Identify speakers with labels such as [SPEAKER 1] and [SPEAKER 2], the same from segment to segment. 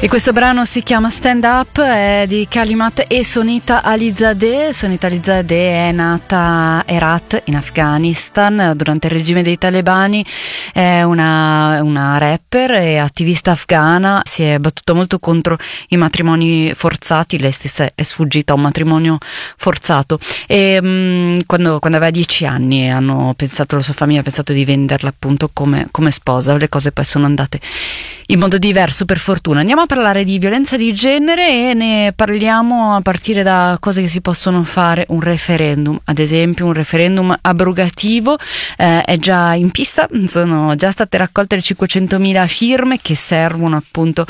[SPEAKER 1] E questo brano si chiama Stand Up, è di Kalimat e Sonita Alizadeh. Sonita Alizadeh è nata a Herat in Afghanistan durante il regime dei talebani, è una rapper e attivista afghana, si è battuta molto contro i matrimoni forzati, lei stessa è sfuggita a un matrimonio forzato e quando aveva 10 anni la sua famiglia ha pensato di venderla appunto come sposa. Le cose poi sono andate in modo diverso, per fortuna. Andiamo a parlare di violenza di genere e ne parliamo a partire da cose che si possono fare. Un referendum, ad esempio un referendum abrogativo, è già in pista, sono già state raccolte le 500.000 firme che servono appunto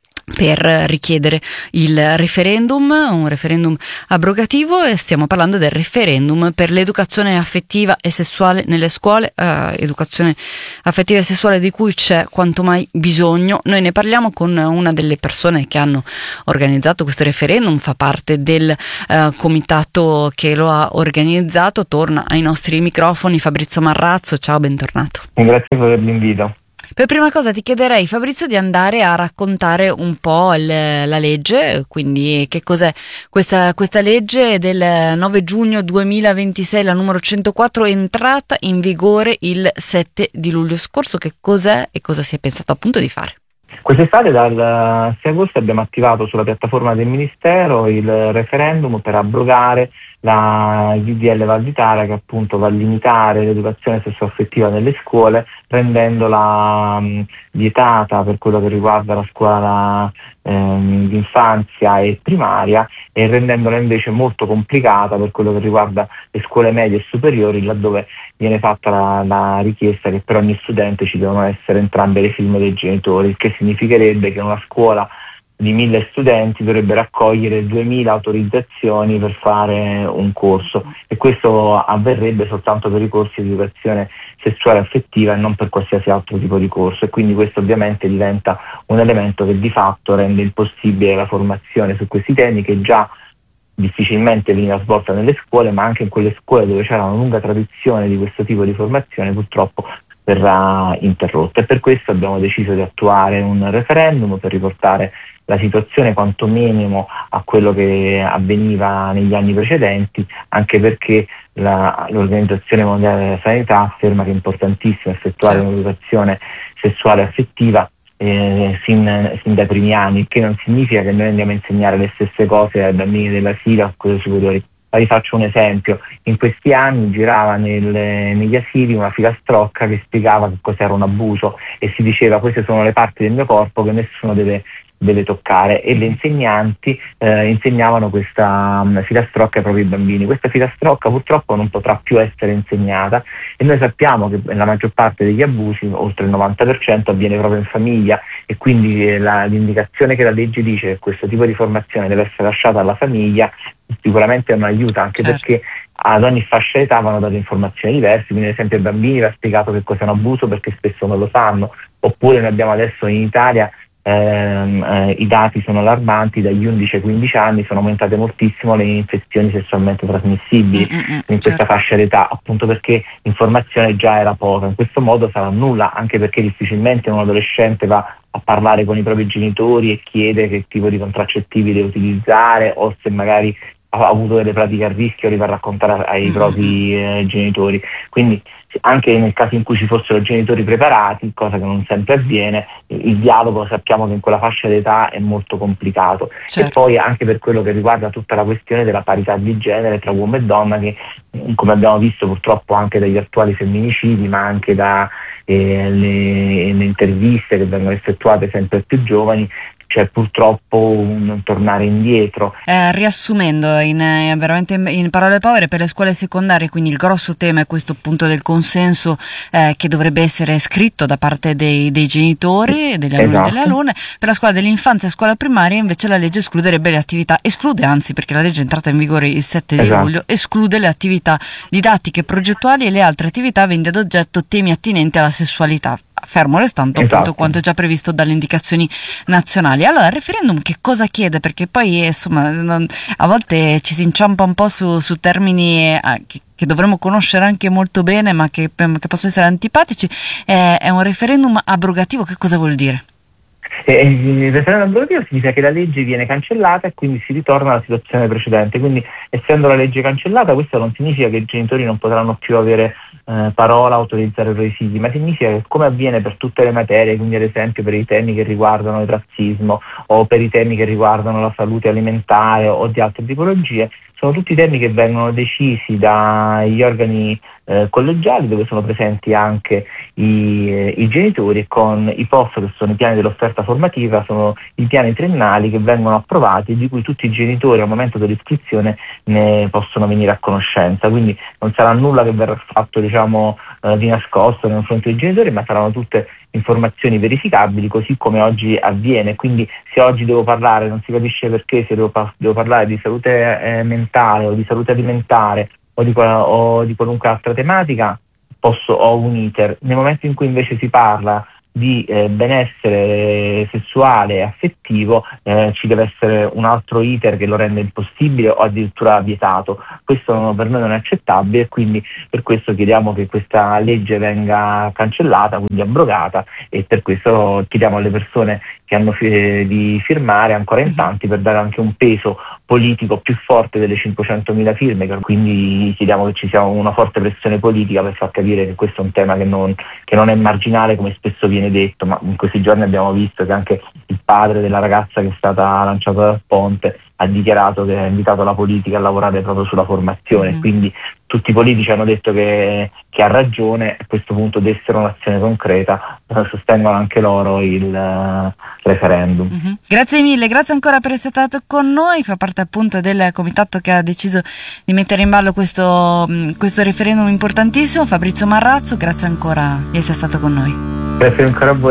[SPEAKER 1] per richiedere il referendum, un referendum abrogativo, e stiamo parlando del referendum per l'educazione affettiva e sessuale nelle scuole, educazione affettiva e sessuale di cui c'è quanto mai bisogno. Noi ne parliamo con una delle persone che hanno organizzato questo referendum, fa parte del comitato che lo ha organizzato, torna ai nostri microfoni Fabrizio Marrazzo. Ciao, bentornato.
[SPEAKER 2] Grazie per l'invito.
[SPEAKER 1] Per prima cosa ti chiederei, Fabrizio, di andare a raccontare un po' la legge, quindi che cos'è questa legge del 9 giugno 2026, la numero 104, entrata in vigore il 7 di luglio scorso. Che cos'è e cosa si è pensato appunto di fare?
[SPEAKER 2] Quest'estate dal 6 agosto abbiamo attivato sulla piattaforma del Ministero il referendum per abrogare la DDL Valditara, che appunto va a limitare l'educazione sessuoaffettiva nelle scuole, rendendola vietata per quello che riguarda la scuola di infanzia e primaria, e rendendola invece molto complicata per quello che riguarda le scuole medie e superiori, laddove viene fatta la richiesta che per ogni studente ci devono essere entrambe le firme dei genitori, il che significherebbe che una scuola di 1.000 studenti dovrebbe raccogliere 2.000 autorizzazioni per fare un corso, e questo avverrebbe soltanto per i corsi di educazione sessuale affettiva e non per qualsiasi altro tipo di corso, e quindi questo ovviamente diventa un elemento che di fatto rende impossibile la formazione su questi temi, che già difficilmente veniva svolta nelle scuole, ma anche in quelle scuole dove c'era una lunga tradizione di questo tipo di formazione purtroppo verrà interrotta. E per questo abbiamo deciso di attuare un referendum per riportare la situazione quanto minimo a quello che avveniva negli anni precedenti, anche perché l'Organizzazione Mondiale della Sanità afferma che è importantissimo effettuare un'educazione sessuale affettiva sin dai primi anni, il che non significa che noi andiamo a insegnare le stesse cose ai bambini dell'asilo o a quelli superiori. Vi faccio un esempio: in questi anni girava negli asili una filastrocca che spiegava che cos'era un abuso e si diceva: queste sono le parti del mio corpo che nessuno deve toccare, e le insegnanti insegnavano questa filastrocca ai propri bambini. Questa filastrocca purtroppo non potrà più essere insegnata, e noi sappiamo che la maggior parte degli abusi, oltre il 90%, avviene proprio in famiglia, e quindi l'indicazione che la legge dice che questo tipo di formazione deve essere lasciata alla famiglia sicuramente non aiuta, anche perché ad ogni fascia d'età vanno date informazioni diverse. Quindi ad esempio ai bambini va spiegato che cos'è un abuso, perché spesso non lo sanno, oppure noi abbiamo adesso in Italia i dati sono allarmanti: dagli 11 ai 15 anni sono aumentate moltissimo le infezioni sessualmente trasmissibili in questa fascia d'età, appunto perché l'informazione già era poca. In questo modo sarà nulla, anche perché difficilmente un adolescente va a parlare con i propri genitori e chiede che tipo di contraccettivi deve utilizzare, o se magari ha avuto delle pratiche a rischio li va a raccontare ai propri genitori. Quindi anche nel caso in cui ci fossero genitori preparati, cosa che non sempre avviene, il dialogo sappiamo che in quella fascia d'età è molto complicato. E poi anche per quello che riguarda tutta la questione della parità di genere tra uomo e donna, che come abbiamo visto purtroppo anche dagli attuali femminicidi, ma anche da le interviste che vengono effettuate sempre più giovani, c'è purtroppo un tornare indietro.
[SPEAKER 1] Riassumendo veramente in parole povere, per le scuole secondarie quindi il grosso tema è questo appunto del consenso che dovrebbe essere scritto da parte dei genitori, degli alunni e delle alunne. Per la scuola dell'infanzia e scuola primaria invece la legge escluderebbe le attività, anzi, perché la legge è entrata in vigore il 7 di luglio, esclude le attività didattiche, progettuali e le altre attività aventi ad oggetto temi attinenti alla sessualità, fermo restando appunto quanto già previsto dalle indicazioni nazionali. Allora, il referendum che cosa chiede? Perché poi insomma a volte ci si inciampa un po' su termini che dovremmo conoscere anche molto bene, ma che possono essere antipatici. È un referendum abrogativo. Che cosa vuol dire?
[SPEAKER 2] Il referendum abrogativo significa che la legge viene cancellata e quindi si ritorna alla situazione precedente. Quindi, essendo la legge cancellata, questo non significa che i genitori non potranno più avere parola, autorizzare i propri figli, ma significa che, come avviene per tutte le materie, quindi ad esempio per i temi che riguardano il razzismo o per i temi che riguardano la salute alimentare o di altre tipologie, sono tutti temi che vengono decisi dagli organi collegiali, dove sono presenti anche i genitori, con i POF, che sono i piani dell'offerta formativa, sono i piani triennali che vengono approvati e di cui tutti i genitori al momento dell'iscrizione ne possono venire a conoscenza. Quindi non sarà nulla che verrà fatto di nascosto nei confronti dei genitori, ma saranno tutte informazioni verificabili, così come oggi avviene. Quindi se oggi devo parlare, non si capisce perché, se devo parlare di salute mentale o di salute alimentare o di qualunque altra tematica, ho un iter. Nel momento in cui invece si parla di benessere sessuale e affettivo, ci deve essere un altro iter che lo rende impossibile o addirittura vietato. Questo per noi non è accettabile e quindi per questo chiediamo che questa legge venga cancellata, quindi abrogata, e per questo chiediamo alle persone che hanno di firmare ancora in tanti, per dare anche un peso politico più forte delle 500.000 firme. Quindi chiediamo che ci sia una forte pressione politica per far capire che questo è un tema che non è marginale, come spesso viene detto, ma in questi giorni abbiamo visto che anche il padre della ragazza che è stata lanciata dal ponte ha dichiarato che ha invitato la politica a lavorare proprio sulla formazione. Quindi tutti i politici hanno detto che ha ragione, a questo punto dessero un'azione concreta, sostengono anche loro il referendum.
[SPEAKER 1] Grazie mille, grazie ancora per essere stato con noi. Fa parte appunto del comitato che ha deciso di mettere in ballo questo referendum importantissimo. Fabrizio Marrazzo, grazie ancora di essere stato con noi.
[SPEAKER 2] Grazie ancora a voi.